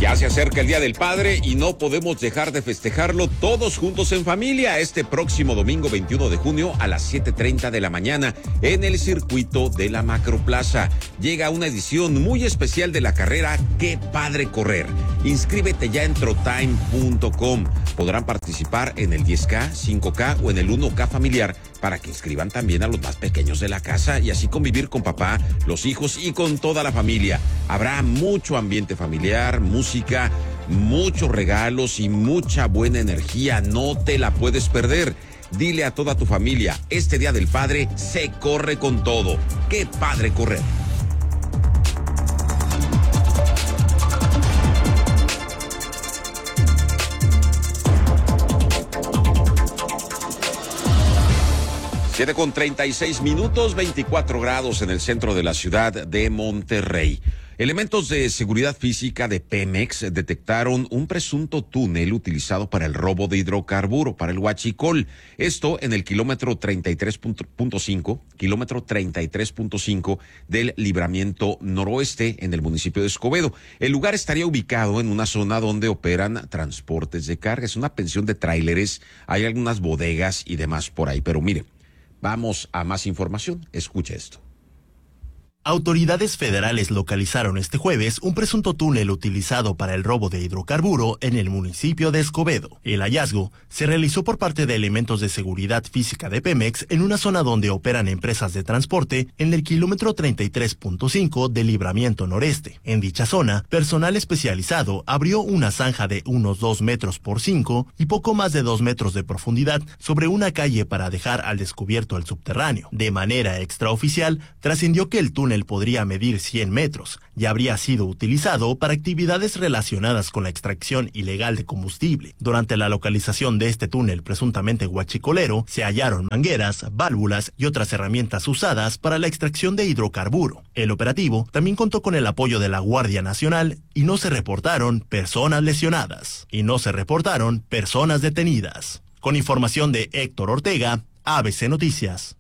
Ya se acerca el Día del Padre y no podemos dejar de festejarlo todos juntos en familia este próximo domingo 21 de junio a las 7:30 de la mañana en el circuito de la Macroplaza. Llega una edición muy especial de la carrera Qué Padre Correr. Inscríbete ya en trotime.com. Podrán participar en el 10K, 5K o en el 1K familiar para que inscriban también a los más pequeños de la casa y así convivir con papá, los hijos y con toda la familia. Habrá mucho ambiente familiar, música, muchos regalos y mucha buena energía. No te la puedes perder. Dile a toda tu familia, este Día del Padre se corre con todo. ¡Qué padre correr! Siete con 36 minutos, 24 grados en el centro de la ciudad de Monterrey. Elementos de seguridad física de Pemex detectaron un presunto túnel utilizado para el robo de hidrocarburo, para el huachicol. Esto en el kilómetro 33.5 del libramiento noroeste en el municipio de Escobedo. El lugar estaría ubicado en una zona donde operan transportes de carga. Es una pensión de tráileres, hay algunas bodegas y demás por ahí. Pero mire, vamos a más información. Escuche esto. Autoridades federales localizaron este jueves un presunto túnel utilizado para el robo de hidrocarburo en el municipio de Escobedo. El hallazgo se realizó por parte de elementos de seguridad física de Pemex en una zona donde operan empresas de transporte en el kilómetro 33.5 del libramiento noreste. En dicha zona, personal especializado abrió una zanja de unos 2 metros por 5 y poco más de 2 metros de profundidad sobre una calle para dejar al descubierto el subterráneo. De manera extraoficial, trascendió que el túnel podría medir 100 metros y habría sido utilizado para actividades relacionadas con la extracción ilegal de combustible. Durante la localización de este túnel presuntamente huachicolero, se hallaron mangueras, válvulas y otras herramientas usadas para la extracción de hidrocarburo. El operativo también contó con el apoyo de la Guardia Nacional y no se reportaron personas lesionadas y no se reportaron personas detenidas. Con información de Héctor Ortega, ABC Noticias.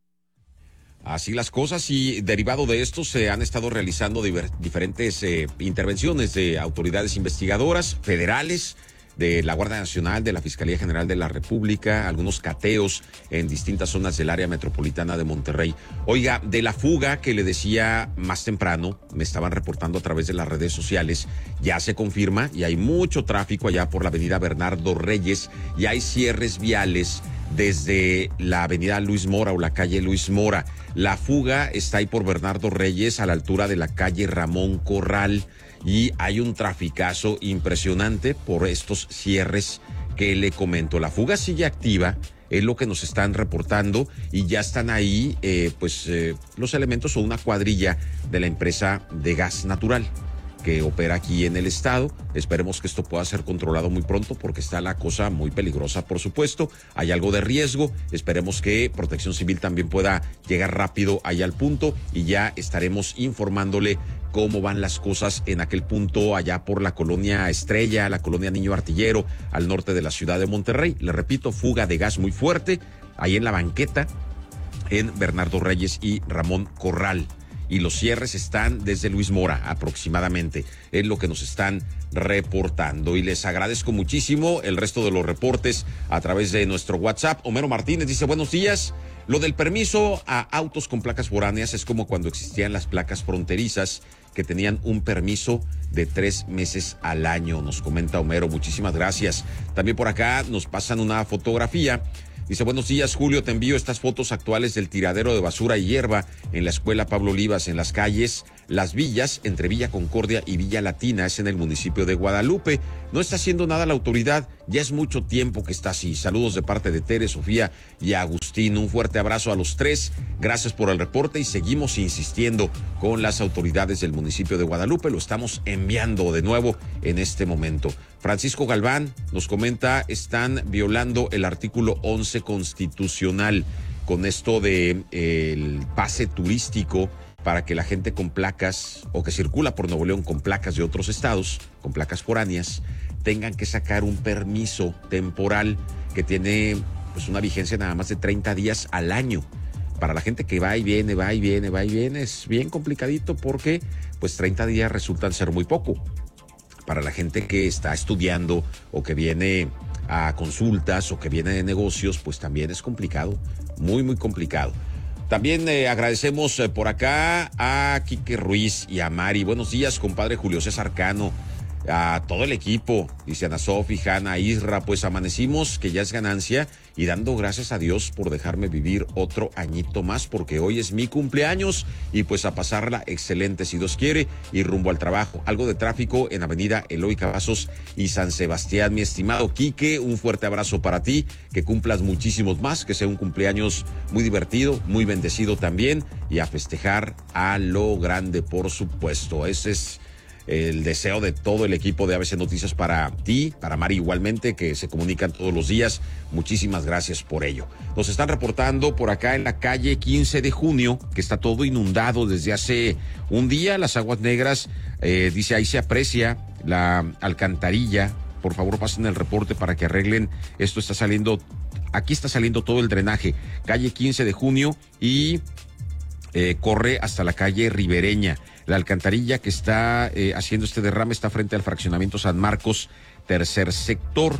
Así las cosas, y derivado de esto se han estado realizando diferentes intervenciones de autoridades investigadoras federales, de la Guardia Nacional, de la Fiscalía General de la República, algunos cateos en distintas zonas del área metropolitana de Monterrey. Oiga, de la fuga que le decía más temprano, me estaban reportando a través de las redes sociales, ya se confirma y hay mucho tráfico allá por la avenida Bernardo Reyes y hay cierres viales desde la avenida Luis Mora o la calle Luis Mora. La fuga está ahí por Bernardo Reyes a la altura de la calle Ramón Corral y hay un traficazo impresionante por estos cierres que le comento. La fuga sigue activa, es lo que nos están reportando y ya están ahí los elementos o una cuadrilla de la empresa de gas natural que opera aquí en el estado. Esperemos que esto pueda ser controlado muy pronto porque está la cosa muy peligrosa, por supuesto. Hay algo de riesgo. Esperemos que Protección Civil también pueda llegar rápido ahí al punto y ya estaremos informándole cómo van las cosas en aquel punto allá por la colonia Estrella, la colonia Niño Artillero, al norte de la ciudad de Monterrey. Le repito, fuga de gas muy fuerte ahí en la banqueta en Bernardo Reyes y Ramón Corral. Y los cierres están desde Luis Mora aproximadamente, es lo que nos están reportando. Y les agradezco muchísimo el resto de los reportes a través de nuestro WhatsApp. Homero Martínez dice, buenos días. Lo del permiso a autos con placas foráneas es como cuando existían las placas fronterizas que tenían un permiso de 3 meses al año, nos comenta Homero. Muchísimas gracias. También por acá nos pasan una fotografía. Dice, buenos días, Julio, te envío estas fotos actuales del tiradero de basura y hierba en la escuela Pablo Olivas, en las calles Las Villas, entre Villa Concordia y Villa Latina, es en el municipio de Guadalupe. No está haciendo nada la autoridad, ya es mucho tiempo que está así. Saludos de parte de Tere, Sofía y Agustín. Un fuerte abrazo a los tres, gracias por el reporte y seguimos insistiendo con las autoridades del municipio de Guadalupe. Lo estamos enviando de nuevo en este momento. Francisco Galván nos comenta, están violando el artículo 11 constitucional con esto de el pase turístico para que la gente con placas o que circula por Nuevo León con placas de otros estados, con placas foráneas, tengan que sacar un permiso temporal que tiene pues una vigencia nada más de 30 días al año. Para la gente que va y viene, es bien complicadito porque pues 30 días resultan ser muy poco. para la gente que está estudiando o que viene a consultas o que viene de negocios, pues también es complicado, muy, muy complicado. También agradecemos por acá a Quique Ruiz y a Mari. Buenos días, compadre Julio César Cano, a todo el equipo, dice Ana Sofi, Hanna, Isra, pues amanecimos, que ya es ganancia, y dando gracias a Dios por dejarme vivir otro añito más, porque hoy es mi cumpleaños, y pues a pasarla excelente si Dios quiere, y rumbo al trabajo. Algo de tráfico en Avenida Eloy Cavazos y San Sebastián. Mi estimado Quique, un fuerte abrazo para ti, que cumplas muchísimos más, que sea un cumpleaños muy divertido, muy bendecido también, y a festejar a lo grande, por supuesto. Ese es el deseo de todo el equipo de ABC Noticias para ti, para Mari igualmente, que se comunican todos los días. Muchísimas gracias por ello. Nos están reportando por acá en la calle 15 de junio, que está todo inundado desde hace un día. Las aguas negras, dice, ahí se aprecia la alcantarilla. Por favor, pasen el reporte para que arreglen. Esto está saliendo, aquí está saliendo todo el drenaje. Calle 15 de junio y corre hasta la calle Ribereña. La alcantarilla que está haciendo este derrame está frente al fraccionamiento San Marcos, tercer sector.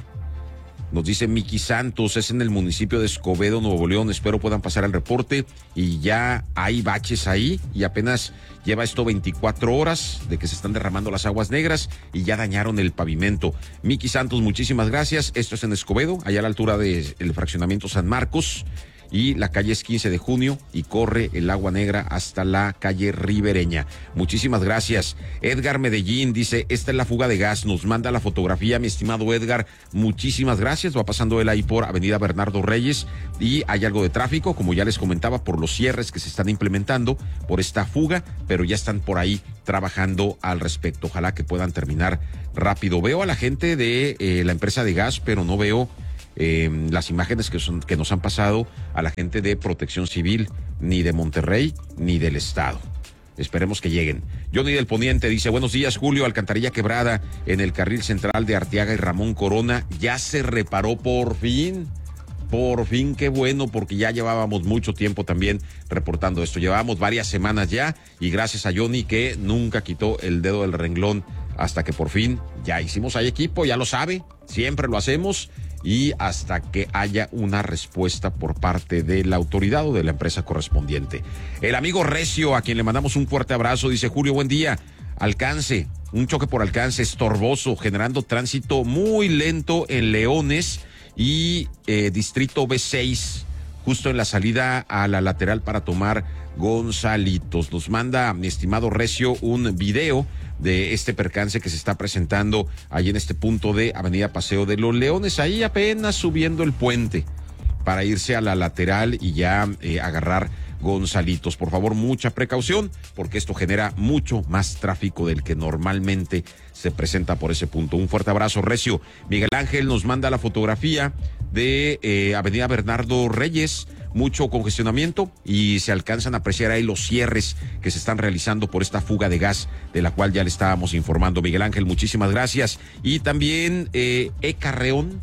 Nos dice Miki Santos, es en el municipio de Escobedo, Nuevo León. Espero puedan pasar el reporte. Y ya hay baches ahí y apenas lleva esto 24 horas de que se están derramando las aguas negras y ya dañaron el pavimento. Miki Santos, muchísimas gracias. Esto es en Escobedo, allá a la altura del fraccionamiento San Marcos. Y la calle es 15 de junio y corre el agua negra hasta la calle Ribereña. Muchísimas gracias. Edgar Medellín dice, esta es la fuga de gas. Nos manda la fotografía, mi estimado Edgar. Muchísimas gracias. Va pasando él ahí por Avenida Bernardo Reyes y hay algo de tráfico, como ya les comentaba, por los cierres que se están implementando por esta fuga, pero ya están por ahí trabajando al respecto. Ojalá que puedan terminar rápido. Veo a la gente de la empresa de gas, pero no veo las imágenes que nos han pasado a la gente de Protección Civil, ni de Monterrey, ni del Estado. Esperemos que lleguen. Johnny del Poniente dice, buenos días, Julio, alcantarilla quebrada en el carril central de Arteaga y Ramón Corona. Ya se reparó por fin. Por fin, qué bueno, porque ya llevábamos mucho tiempo también reportando esto. Llevábamos varias semanas ya y gracias a Johnny que nunca quitó el dedo del renglón hasta que por fin ya hicimos ahí equipo, ya lo sabe, siempre lo hacemos. Y hasta que haya una respuesta por parte de la autoridad o de la empresa correspondiente. El amigo Recio, a quien le mandamos un fuerte abrazo, dice, Julio, buen día. Alcance, un choque por alcance estorboso, generando tránsito muy lento en Leones y Distrito B6, justo en la salida a la lateral para tomar Gonzalitos. Nos manda, mi estimado Recio, un video de este percance que se está presentando ahí en este punto de Avenida Paseo de los Leones, ahí apenas subiendo el puente para irse a la lateral y ya agarrar Gonzalitos. Por favor, mucha precaución, porque esto genera mucho más tráfico del que normalmente se presenta por ese punto. Un fuerte abrazo, Recio. Miguel Ángel nos manda la fotografía de Avenida Bernardo Reyes. Mucho congestionamiento y se alcanzan a apreciar ahí los cierres que se están realizando por esta fuga de gas de la cual ya le estábamos informando. Miguel Ángel, muchísimas gracias. Y también Carreón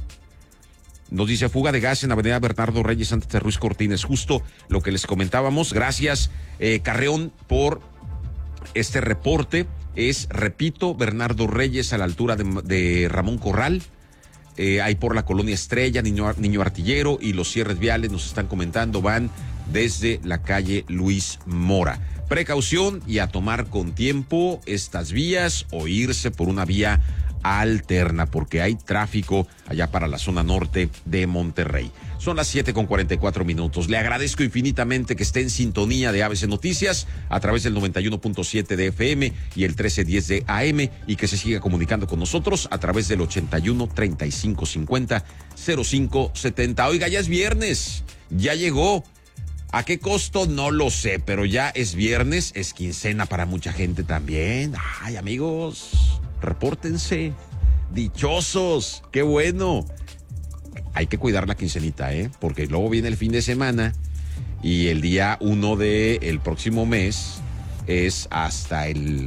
nos dice, fuga de gas en Avenida Bernardo Reyes antes de Ruiz Cortines, justo lo que les comentábamos. Gracias, Carreón, por este reporte. Es, repito, Bernardo Reyes a la altura de Ramón Corral. Ahí por la Colonia Estrella, Niño Artillero, y los cierres viales nos están comentando, van desde la calle Luis Mora. Precaución y a tomar con tiempo estas vías o irse por una vía alterna, porque hay tráfico allá para la zona norte de Monterrey. Son las 7:44. Le agradezco infinitamente que esté en sintonía de ABC Noticias a través del 91.7 de FM y el 1310 de AM, y que se siga comunicando con nosotros a través del 81 35 50 05 70. Oiga, ya es viernes, ya llegó. ¿A qué costo? No lo sé, pero ya es viernes, es quincena para mucha gente también. Ay, amigos, repórtense. Dichosos, qué bueno. Hay que cuidar la quincenita, porque luego viene el fin de semana y el día 1 del próximo mes es hasta el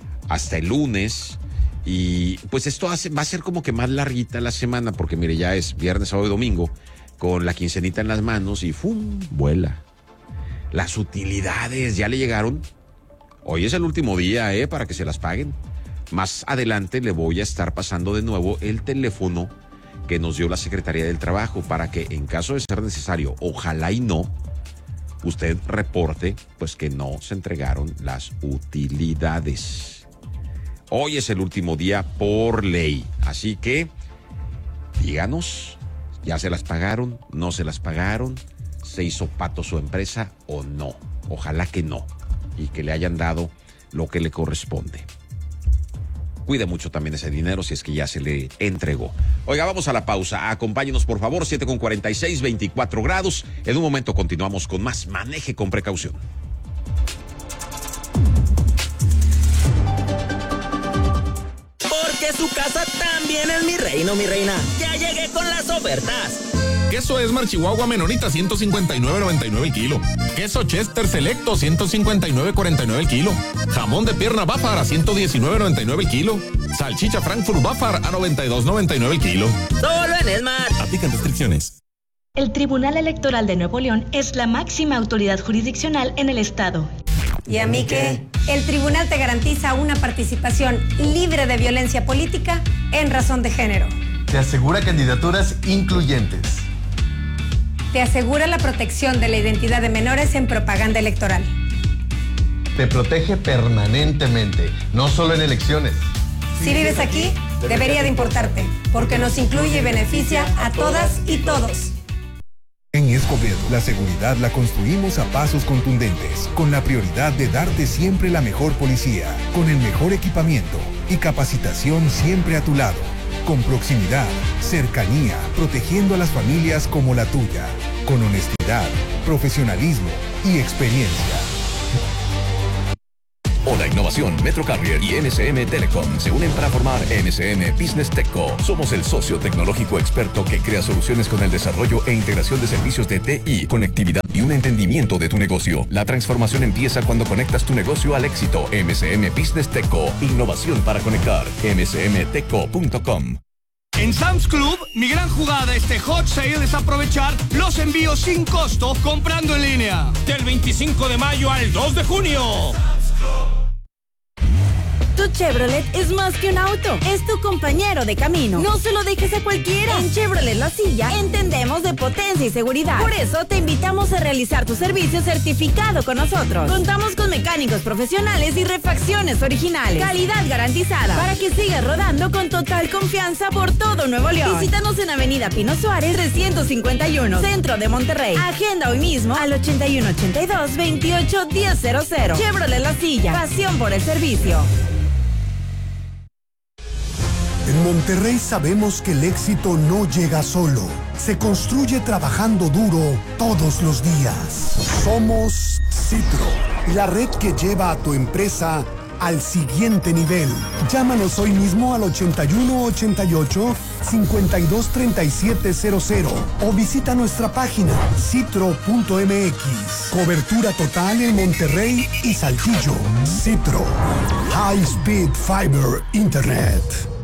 lunes. Y pues esto va a ser como que más larguita la semana, porque mire, ya es viernes, sábado y domingo, con la quincenita en las manos y ¡fum! Vuela. Las utilidades ya le llegaron. Hoy es el último día, para que se las paguen. Más adelante le voy a estar pasando de nuevo el teléfono que nos dio la Secretaría del Trabajo para que en caso de ser necesario, ojalá y no, usted reporte pues que no se entregaron las utilidades. Hoy es el último día por ley, así que díganos, ¿ya se las pagaron? ¿No se las pagaron? ¿Se hizo pato su empresa o no? Ojalá que no, y que le hayan dado lo que le corresponde. Cuide mucho también ese dinero si es que ya se le entregó. Oiga, vamos a la pausa. Acompáñenos, por favor, 7:46, 24 grados. En un momento continuamos con más. Maneje con precaución. Porque su casa también es mi reino, mi reina. Ya llegué con las ofertas. Queso Esmar Chihuahua Menonita 159.99 el kilo. Queso Chester Selecto 159.49 el kilo. Jamón de pierna Bafar a 119.99 el kilo. Salchicha Frankfurt Bafar a 92.99 el kilo. Solo en Esmar. Aplican restricciones. El Tribunal Electoral de Nuevo León es la máxima autoridad jurisdiccional en el estado. ¿Y a mí qué? El tribunal te garantiza una participación libre de violencia política en razón de género. Te asegura candidaturas incluyentes. Te asegura la protección de la identidad de menores en propaganda electoral. Te protege permanentemente, no solo en elecciones. Si vives aquí, debería de importarte, porque nos incluye y beneficia a todas y todos. En Escobedo, la seguridad la construimos a pasos contundentes, con la prioridad de darte siempre la mejor policía, con el mejor equipamiento y capacitación siempre a tu lado. Con proximidad, cercanía, protegiendo a las familias como la tuya, con honestidad, profesionalismo y experiencia. Hola Innovación, Metro Carrier y NSM Telecom se unen para formar NSM Business Techco. Somos el socio tecnológico experto que crea soluciones con el desarrollo e integración de servicios de TI, conectividad y un entendimiento de tu negocio. La transformación empieza cuando conectas tu negocio al éxito. NSM Business Techco, innovación para conectar. nsmtechco.com. En Sam's Club, mi gran jugada este hot sale es aprovechar los envíos sin costo comprando en línea. Del 25 de mayo al 2 de junio. Tu Chevrolet es más que un auto, es tu compañero de camino. No se lo dejes a cualquiera. En Chevrolet La Silla entendemos de potencia y seguridad. Por eso te invitamos a realizar tu servicio certificado con nosotros. Contamos con mecánicos profesionales y refacciones originales. Calidad garantizada para que sigas rodando con total confianza por todo Nuevo León. Visítanos en Avenida Pino Suárez 351, Centro de Monterrey. Agenda hoy mismo al 8182-281000. Chevrolet La Silla, pasión por el servicio. En Monterrey sabemos que el éxito no llega solo, se construye trabajando duro todos los días. Somos Citro, la red que lleva a tu empresa al siguiente nivel. Llámanos hoy mismo al 8188-523700 o visita nuestra página citro.mx. Cobertura total en Monterrey y Saltillo. Citro, High Speed Fiber Internet.